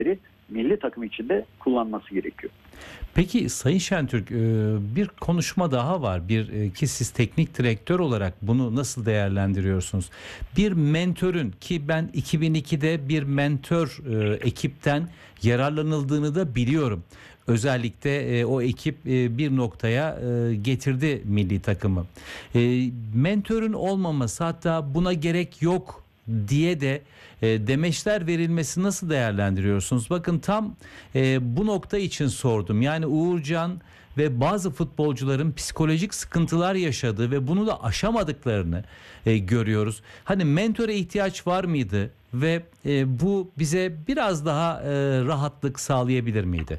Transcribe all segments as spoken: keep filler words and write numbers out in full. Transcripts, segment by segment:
milli takım içinde kullanması gerekiyor. Peki Sayın Şentürk, bir konuşma daha var. Bir ki siz teknik direktör olarak bunu nasıl değerlendiriyorsunuz? Bir mentörün, ki ben iki bin ikide bir mentör ekipten yararlanıldığını da biliyorum. Özellikle o ekip bir noktaya getirdi milli takımı. Mentörün olmaması, hatta buna gerek yok diye de e, demeçler verilmesi nasıl değerlendiriyorsunuz? Bakın tam e, bu nokta için sordum. Yani Uğurcan ve bazı futbolcuların psikolojik sıkıntılar yaşadığı ve bunu da aşamadıklarını e, görüyoruz. Hani mentöre ihtiyaç var mıydı ve e, bu bize biraz daha e, rahatlık sağlayabilir miydi?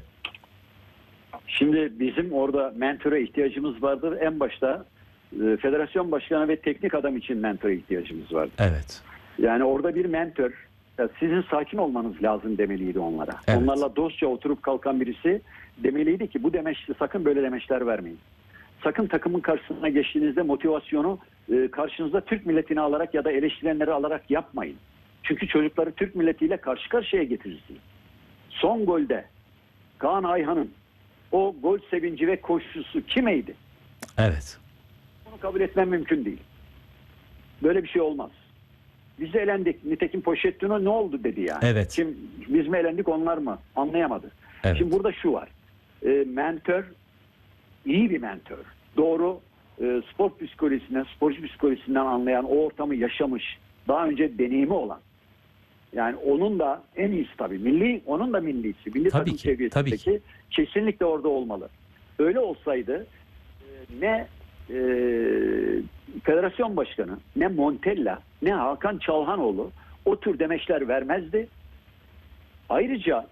Şimdi bizim orada mentöre ihtiyacımız vardır. En başta e, federasyon başkanı ve teknik adam için mentöre ihtiyacımız vardır. Evet. Yani orada bir mentor, sizin sakin olmanız lazım demeliydi onlara. Evet. Onlarla dostça oturup kalkan birisi demeliydi ki bu demeç, sakın böyle demeçler vermeyin. Sakın takımın karşısına geçtiğinizde motivasyonu e, karşınızda Türk milletini alarak ya da eleştirenleri alarak yapmayın. Çünkü çocukları Türk milletiyle karşı karşıya getirirsiniz. Son golde Kaan Ayhan'ın o gol sevinci ve koşusu kimeydi? Evet. Bunu kabul etmem mümkün değil. Böyle bir şey olmaz. Biz de elendik. Nitekim Pochettino ne oldu dedi yani. Evet. Şimdi biz mi elendik, onlar mı? Anlayamadı. Evet. Şimdi burada şu var. E, mentor, iyi bir mentor. Doğru e, spor psikolojisinden, sporcu psikolojisinden anlayan, o ortamı yaşamış, daha önce deneyimi olan. Yani onun da en iyisi tabii. Milli, onun da millisi. Milli tabii takım ki, seviyesindeki tabii ki. Kesinlikle orada olmalı. Öyle olsaydı e, ne e, federasyon başkanı, ne Montella, ne Hakan Çalhanoğlu o tür demeçler vermezdi. Ayrıca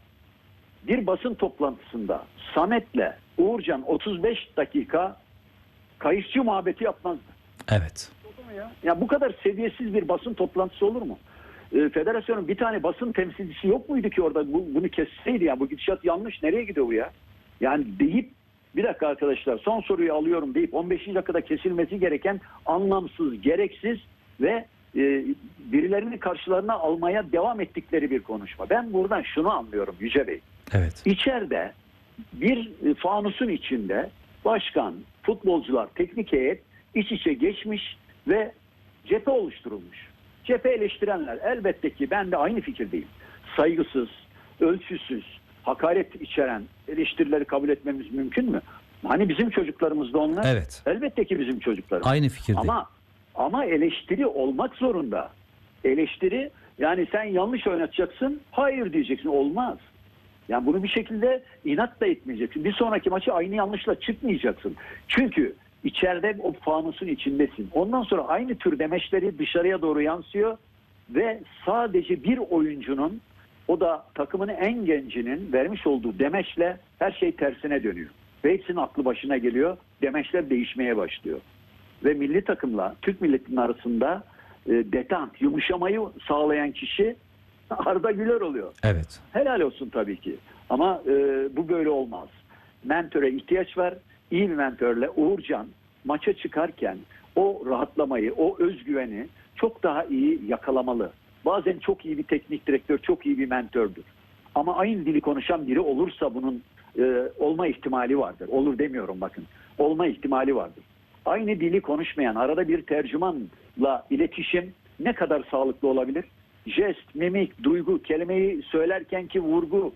bir basın toplantısında Samet'le Uğurcan otuz beş dakika kayışçı muhabbeti yapmazdı. Evet. Ya? ya bu kadar seviyesiz bir basın toplantısı olur mu? E, federasyonun bir tane basın temsilcisi yok muydu ki orada bu, bunu kesseydi ya, bu gidişat yanlış, nereye gidiyor bu ya? Yani deyip bir dakika arkadaşlar son soruyu alıyorum deyip on beşinci dakikada kesilmesi gereken anlamsız, gereksiz ve e, birilerini karşılarına almaya devam ettikleri bir konuşma. Ben buradan şunu anlıyorum Yüce Bey. Evet. İçeride bir fanusun içinde başkan, futbolcular, teknik heyet iç içe geçmiş ve cephe oluşturulmuş. Cephe eleştirenler, elbette ki ben de aynı fikirdeyim. Saygısız, ölçüsüz, hakaret içeren eleştirileri kabul etmemiz mümkün mü? Hani bizim çocuklarımız da onlar. Evet. Elbette ki bizim çocuklarımız. Aynı fikirdeyim. Ama ama eleştiri olmak zorunda. Eleştiri, yani sen yanlış oynatacaksın, hayır diyeceksin, olmaz. Yani bunu bir şekilde inat da etmeyeceksin. Bir sonraki maçı aynı yanlışla çıkmayacaksın. Çünkü içeride o fanusun içindesin. Ondan sonra aynı tür demeçleri dışarıya doğru yansıyor ve sadece bir oyuncunun, o da takımın en gencinin vermiş olduğu demeçle her şey tersine dönüyor. Ve hepsinin aklı başına geliyor. Demeçler değişmeye başlıyor. Ve milli takımla Türk milletinin arasında e, detant, yumuşamayı sağlayan kişi Arda Güler oluyor. Evet. Helal olsun tabii ki. Ama e, bu böyle olmaz. Mentöre ihtiyaç var. İyi bir mentörle Uğurcan maça çıkarken o rahatlamayı, o özgüveni çok daha iyi yakalamalı. Bazen çok iyi bir teknik direktör, çok iyi bir mentördür. Ama aynı dili konuşan biri olursa bunun e, olma ihtimali vardır. Olur demiyorum bakın. Olma ihtimali vardır. Aynı dili konuşmayan, arada bir tercümanla iletişim ne kadar sağlıklı olabilir? Jest, mimik, duygu, kelimeyi söylerken ki vurgu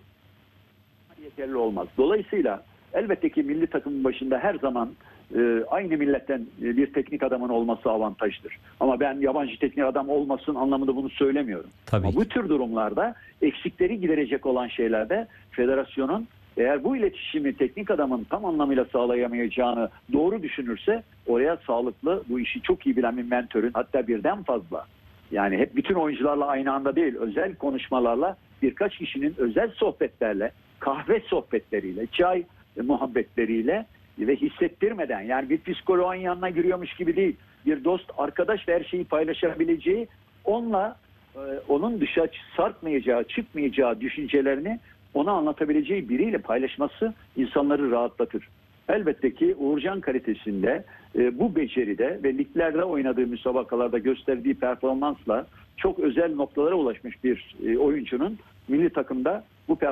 yeterli olmaz. Dolayısıyla elbette ki milli takımın başında her zaman e, aynı milletten e, bir teknik adamın olması avantajdır. Ama ben yabancı teknik adam olmasın anlamında bunu söylemiyorum. Tabii Ama ki. bu tür durumlarda eksikleri giderecek olan şeylerde federasyonun eğer bu iletişimi teknik adamın tam anlamıyla sağlayamayacağını doğru düşünürse oraya sağlıklı, bu işi çok iyi bilen bir mentörün, hatta birden fazla, yani hep bütün oyuncularla aynı anda değil, özel konuşmalarla, birkaç kişinin özel sohbetlerle, kahve sohbetleriyle, çay muhabbetleriyle ve hissettirmeden, yani bir psikoloğun yanına giriyormuş gibi değil, bir dost, arkadaş ve her şeyi paylaşabileceği, onunla e, onun dışa sarkmayacağı, çıkmayacağı düşüncelerini ona anlatabileceği biriyle paylaşması insanları rahatlatır. Elbette ki Uğurcan kalitesinde e, bu beceride ve liglerde oynadığı müsabakalarda gösterdiği performansla çok özel noktalara ulaşmış bir e, oyuncunun milli takımda